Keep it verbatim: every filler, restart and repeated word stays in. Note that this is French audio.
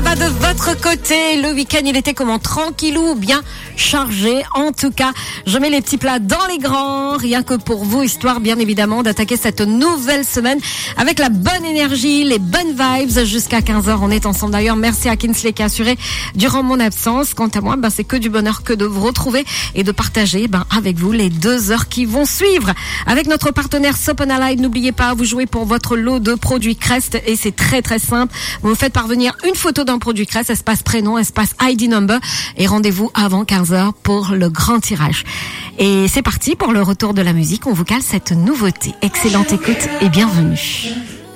pas de votre côté. Le week-end, il était comment? Tranquillou, bien chargé. En tout cas, je mets les petits plats dans les grands, rien que pour vous, histoire bien évidemment d'attaquer cette nouvelle semaine avec la bonne énergie, les bonnes vibes. Jusqu'à quinze heures, on est ensemble. D'ailleurs, merci à Kinsley qui a assuré durant mon absence. Quant à moi, ben, c'est que du bonheur que de vous retrouver et de partager ben, avec vous les deux heures qui vont suivre. Avec notre partenaire Sopanalide, n'oubliez pas, vous jouez pour votre lot de produits Crest et c'est très très simple. Vous me faites parvenir une photo d'un produit Crest, espace prénom, espace I D number et rendez-vous avant quinze heures pour le grand tirage. Et c'est parti pour le retour de la musique. On vous cale cette nouveauté. Excellente écoute et bienvenue.